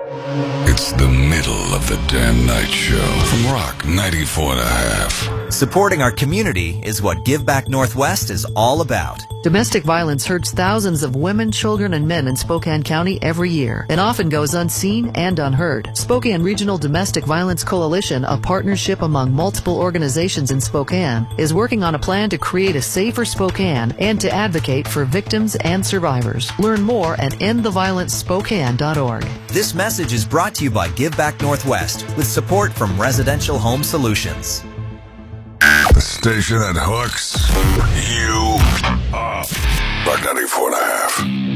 It's the middle of the damn night show from Rock 94.5. Supporting our community is what Give Back Northwest is all about. Domestic violence hurts thousands of women, children, and men in Spokane County every year and often goes unseen and unheard. Spokane Regional Domestic Violence Coalition, a partnership among multiple organizations in Spokane, is working on a plan to create a safer Spokane and to advocate for victims and survivors. Learn more at endtheviolencespokane.org. This message is brought to you by Give Back Northwest with support from Residential Home Solutions. The station that hooks you up. Rock 94.5.